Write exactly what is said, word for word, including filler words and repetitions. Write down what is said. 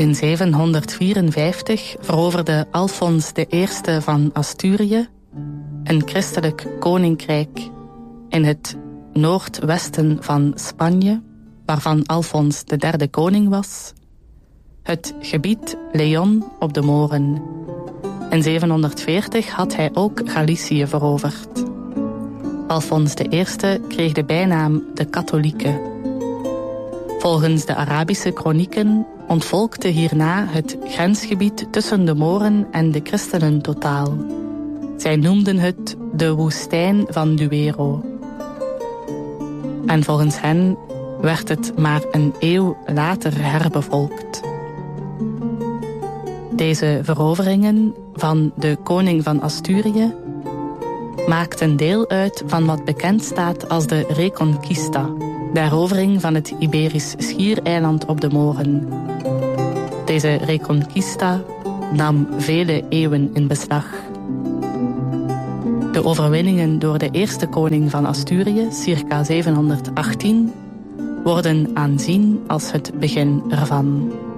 In zevenhonderdvierenvijftig veroverde Alfons de Eerste van Asturië, een christelijk koninkrijk in het noordwesten van Spanje, waarvan Alfons de Derde koning was, het gebied Leon op de Moren. In zevenhonderdveertig had hij ook Galicië veroverd. Alfons de Eerste kreeg de bijnaam de Katholieke. Volgens de Arabische kronieken ontvolkte hierna het grensgebied tussen de Moren en de christenen totaal. Zij noemden het de woestijn van Duero. En volgens hen werd het maar een eeuw later herbevolkt. Deze veroveringen van de koning van Asturië maakten deel uit van wat bekend staat als de Reconquista, de herovering van het Iberisch schiereiland op de Moren. Deze Reconquista nam vele eeuwen in beslag. De overwinningen door de eerste koning van Asturië, circa zevenhonderdachttien, worden aanzien als het begin ervan.